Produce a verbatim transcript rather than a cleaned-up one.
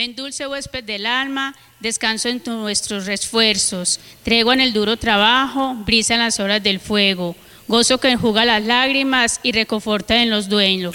Ven dulce huésped del alma, descanso en tu- nuestros esfuerzos, tregua en el duro trabajo, brisa en las horas del fuego, gozo que enjuga las lágrimas y reconforta en los duelos.